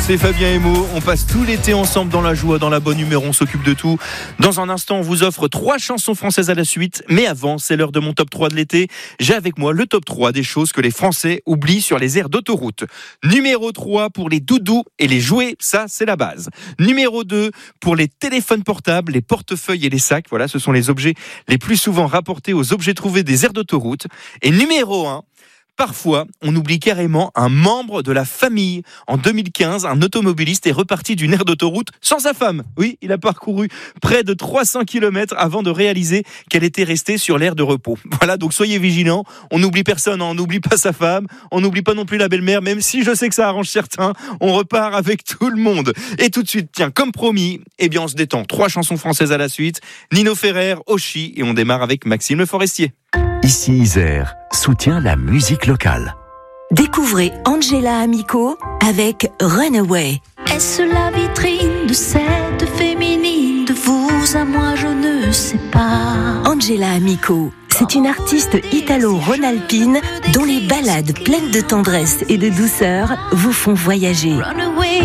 c'est Fabien et Mo. On passe tout l'été ensemble dans la joie, dans la bonne humeur, on s'occupe de tout. Dans un instant, on vous offre 3 chansons françaises à la suite. Mais avant, c'est l'heure de mon top 3 de l'été. J'ai avec moi le top 3 des choses que les Français oublient sur les aires d'autoroute. Numéro 3 pour les doudous et les jouets, ça c'est la base. Numéro 2 pour les téléphones portables, les portefeuilles et les sacs. Voilà, ce sont les objets les plus souvent rapportés aux objets trouvés des aires d'autoroute. Et numéro 1, parfois, on oublie carrément un membre de la famille. En 2015, un automobiliste est reparti d'une aire d'autoroute sans sa femme. Oui, il a parcouru près de 300 km avant de réaliser qu'elle était restée sur l'aire de repos. Voilà, donc soyez vigilants. On n'oublie personne, on n'oublie pas sa femme. On n'oublie pas non plus la belle-mère, même si je sais que ça arrange certains. On repart avec tout le monde. Et tout de suite, tiens, comme promis, on se détend. 3 chansons françaises à la suite. Nino Ferrer, Oshi, et on démarre avec Maxime Le Forestier. Ici Isère soutient la musique locale. Découvrez Angela Amico avec Runaway. Est-ce la vitrine de cette féminine de vous à moi je ne sais pas. Angela Amico, c'est une artiste italo-rhône-alpine dont les ballades pleines de tendresse et de douceur vous font voyager. Runaway.